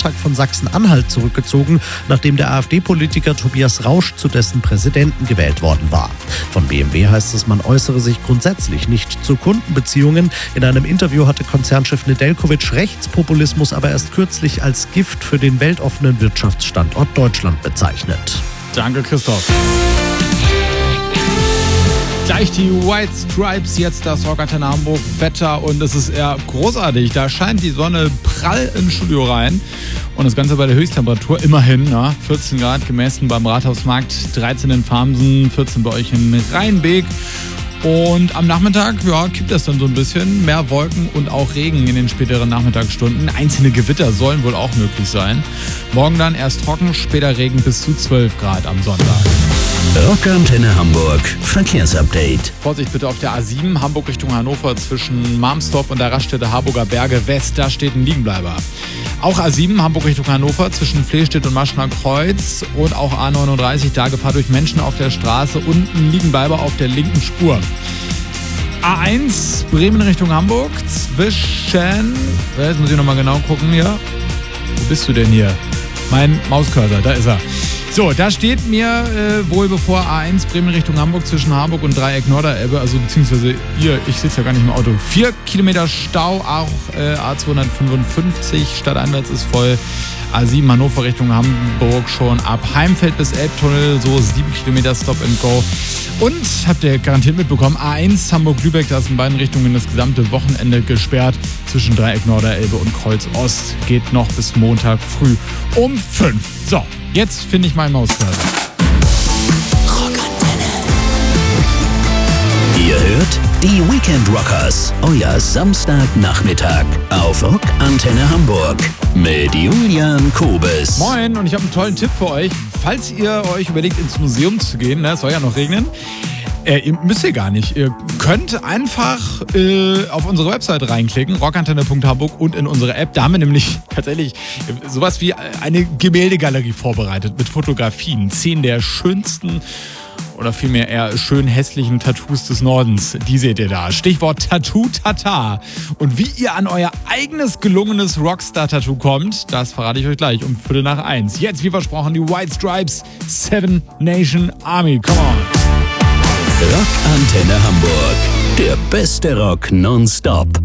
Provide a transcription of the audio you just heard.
Landtag von Sachsen-Anhalt zurückgezogen, nachdem der AfD-Politiker Tobias Rausch zu dessen Präsidenten gewählt worden war. Von BMW heißt es, man äußere sich grundsätzlich nicht zu Kundenbeziehungen. In einem Interview hatte Konzernchef Nedeljkovic Rechtspopulismus aber erst kürzlich als Gift für den weltoffenen Wirtschaftsstandort Deutschland bezeichnet. Danke, Christoph. Gleich die White Stripes, jetzt das Rockantenne Hamburg Wetter und es ist eher großartig. Da scheint die Sonne prall ins Studio rein und das Ganze bei der Höchsttemperatur immerhin 14 Grad gemessen beim Rathausmarkt, 13 in Farmsen, 14 bei euch in Rheinbeek. Und am Nachmittag, kippt das dann so ein bisschen. Mehr Wolken und auch Regen in den späteren Nachmittagsstunden. Einzelne Gewitter sollen wohl auch möglich sein. Morgen dann erst trocken, später Regen bis zu 12 Grad am Sonntag. Rockantenne Hamburg Verkehrsupdate. Vorsicht bitte auf der A7 Hamburg Richtung Hannover zwischen Marmstorf und der Raststätte Harburger Berge West. Da steht ein Liegenbleiber. Auch A7 Hamburg Richtung Hannover zwischen Flehstedt und Maschner Kreuz und auch A39 da Gefahr durch Menschen auf der Straße und ein Liegenbleiber auf der linken Spur. A1 Bremen Richtung Hamburg zwischen, jetzt muss ich nochmal genau gucken hier. Wo bist du denn hier? Mein Mauscursor, da ist er. So, da steht mir wohl bevor A1 Bremen Richtung Hamburg zwischen Harburg und Dreieck Norderelbe, also beziehungsweise ich sitze ja gar nicht im Auto. 4 Kilometer Stau, auch A255, Stadteinsatz ist voll. A7 Hannover Richtung Hamburg schon ab Heimfeld bis Elbtunnel, so 7 Kilometer Stop and Go. Und, habt ihr garantiert mitbekommen, A1 Hamburg-Lübeck, da ist in beiden Richtungen das gesamte Wochenende gesperrt. Zwischen Dreieck Norderelbe und Kreuz Ost geht noch bis Montag früh um 5. So, jetzt finde ich meinen Mauscursor. Rockantenne. Ihr hört die Weekend Rockers, euer Samstagnachmittag auf Rockantenne Hamburg mit Julian Kobes. Moin, und ich habe einen tollen Tipp für euch. Falls ihr euch überlegt, ins Museum zu gehen, es soll ja noch regnen, ihr müsst ihr gar nicht. Ihr könnt einfach auf unsere Website reinklicken, rockantenne.hamburg, und in unsere App. Da haben wir nämlich tatsächlich sowas wie eine Gemäldegalerie vorbereitet mit Fotografien. 10 der schönsten oder vielmehr eher schön hässlichen Tattoos des Nordens. Die seht ihr da. Stichwort Tattoo-Tata. Und wie ihr an euer eigenes gelungenes Rockstar-Tattoo kommt, das verrate ich euch gleich um 1:45. Jetzt, wie versprochen, die White Stripes, Seven Nation Army. Come on. Rockantenne Hamburg. Der beste Rock nonstop.